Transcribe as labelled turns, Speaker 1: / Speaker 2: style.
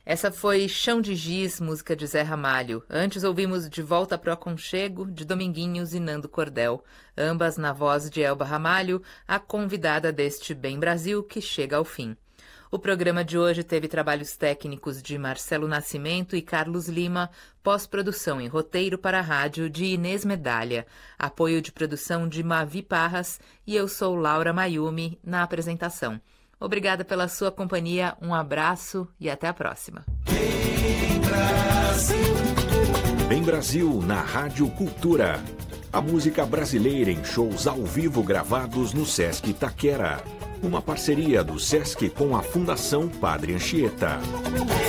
Speaker 1: Essa foi Chão de Giz, música de Zé Ramalho. Antes ouvimos De Volta pro Aconchego, de Dominguinhos e Nando Cordel. Ambas na voz de Elba Ramalho, a convidada deste Bem Brasil que chega ao fim. O programa de hoje teve trabalhos técnicos de Marcelo Nascimento e Carlos Lima, pós-produção e roteiro para a rádio de Inês Medalha, apoio de produção de Mavi Parras e eu sou Laura Mayumi na apresentação. Obrigada pela sua companhia, um abraço e até a próxima.
Speaker 2: Bem Brasil na Rádio Cultura. A música brasileira em shows ao vivo gravados no Sesc Itaquera. Uma parceria do Sesc com a Fundação Padre Anchieta.